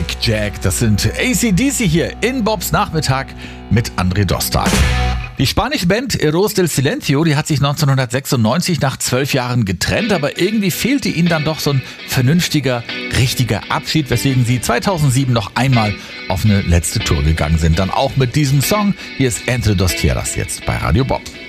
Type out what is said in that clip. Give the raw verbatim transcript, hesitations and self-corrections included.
Mick Jack. Das sind A C D C hier in Bobs Nachmittag mit André Dostal. Die spanische Band Eros del Silencio, die hat sich neunzehnhundertsechsundneunzig nach zwölf Jahren getrennt, aber irgendwie fehlte ihnen dann doch so ein vernünftiger, richtiger Abschied, weswegen sie zweitausendsieben noch einmal auf eine letzte Tour gegangen sind. Dann auch mit diesem Song. Hier ist Entre dos Tierras jetzt bei Radio Bob.